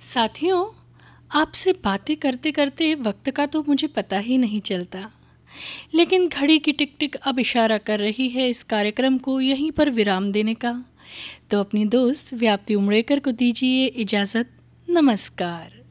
साथियों, आपसे बातें करते करते वक्त का तो मुझे पता ही नहीं चलता, लेकिन घड़ी की टिक टिक अब इशारा कर रही है इस कार्यक्रम को यहीं पर विराम देने का। तो अपनी दोस्त व्याप्ति उमड़ेकर को दीजिए इजाज़त। नमस्कार।